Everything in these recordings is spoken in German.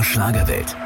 Schlagerwelt.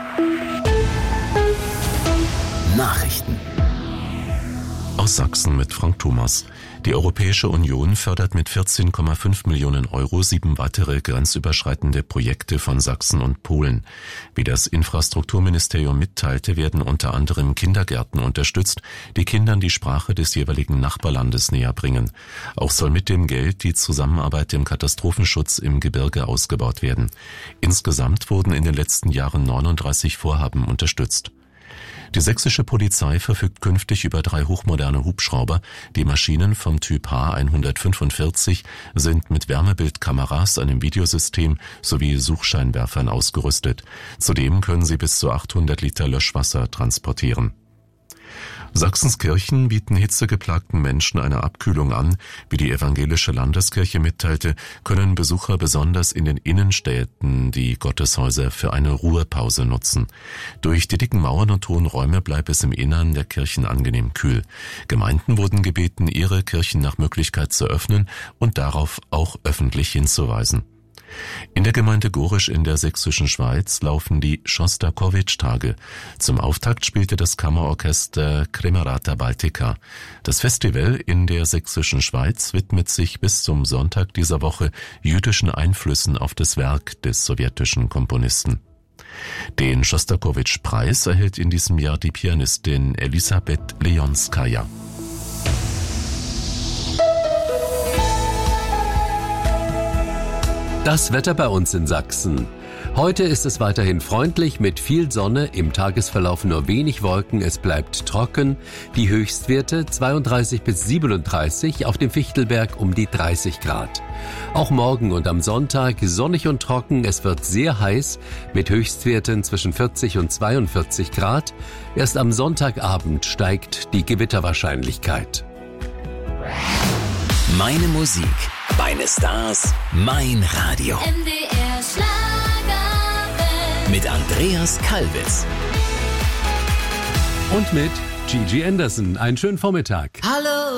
Nachrichten. Aus Sachsen mit Frank Thomas. Die Europäische Union fördert mit 14,5 Millionen Euro 7 weitere grenzüberschreitende Projekte von Sachsen und Polen. Wie das Infrastrukturministerium mitteilte, werden unter anderem Kindergärten unterstützt, die Kindern die Sprache des jeweiligen Nachbarlandes näher bringen. Auch soll mit dem Geld die Zusammenarbeit im Katastrophenschutz im Gebirge ausgebaut werden. Insgesamt wurden in den letzten Jahren 39 Vorhaben unterstützt. Die sächsische Polizei verfügt künftig über 3 hochmoderne Hubschrauber. Die Maschinen vom Typ H145 sind mit Wärmebildkameras, einem Videosystem sowie Suchscheinwerfern ausgerüstet. Zudem können sie bis zu 800 Liter Löschwasser transportieren. Sachsens Kirchen bieten hitzegeplagten Menschen eine Abkühlung an. Wie die evangelische Landeskirche mitteilte, können Besucher besonders in den Innenstädten die Gotteshäuser für eine Ruhepause nutzen. Durch die dicken Mauern und hohen Räume bleibt es im Innern der Kirchen angenehm kühl. Gemeinden wurden gebeten, ihre Kirchen nach Möglichkeit zu öffnen und darauf auch öffentlich hinzuweisen. In der Gemeinde Gorisch in der sächsischen Schweiz laufen die Schostakowitsch-Tage. Zum Auftakt spielte das Kammerorchester Kremerata Baltica. Das Festival in der sächsischen Schweiz widmet sich bis zum Sonntag dieser Woche jüdischen Einflüssen auf das Werk des sowjetischen Komponisten. Den Schostakowitsch-Preis erhält in diesem Jahr die Pianistin Elisabeth Leonskaja. Das Wetter bei uns in Sachsen. Heute ist es weiterhin freundlich mit viel Sonne, im Tagesverlauf nur wenig Wolken, es bleibt trocken. Die Höchstwerte 32 bis 37, auf dem Fichtelberg um die 30 Grad. Auch morgen und am Sonntag sonnig und trocken, es wird sehr heiß mit Höchstwerten zwischen 40 und 42 Grad. Erst am Sonntagabend steigt die Gewitterwahrscheinlichkeit. Meine Musik, meine Stars, mein Radio. MDR Schlagerwelt. Mit Andreas Kalbitz. Und mit Gigi Anderson. Einen schönen Vormittag. Hallo.